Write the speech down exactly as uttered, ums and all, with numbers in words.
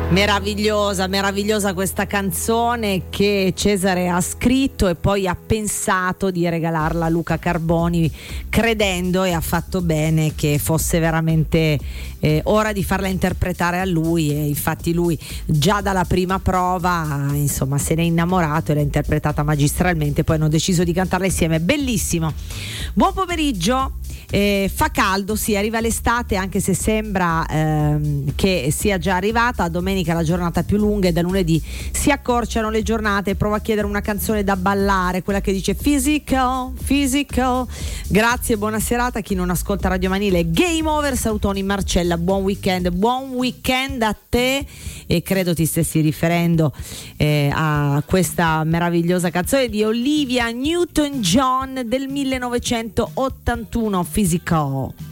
Meravigliosa, meravigliosa questa canzone che Cesare ha scritto e poi ha pensato di regalarla a Luca Carboni, credendo, e ha fatto bene, che fosse veramente eh, ora di farla interpretare a lui, e infatti lui già dalla prima prova insomma se n'è innamorato e l'ha interpretata magistralmente, poi hanno deciso di cantarla insieme. Bellissimo. Buon pomeriggio. Eh, fa caldo, sì, arriva l'estate, anche se sembra ehm, che sia già arrivata. Domenica la giornata più lunga e da lunedì si accorciano le giornate. Provo a chiedere una canzone da ballare, quella che dice physical, physical. Grazie, buona serata a chi non ascolta Radio Manile. Game over, salutoni Marcella, buon weekend, buon weekend a te, e credo ti stessi riferendo eh, a questa meravigliosa canzone di Olivia Newton-John del millenovecentottantuno, Physical.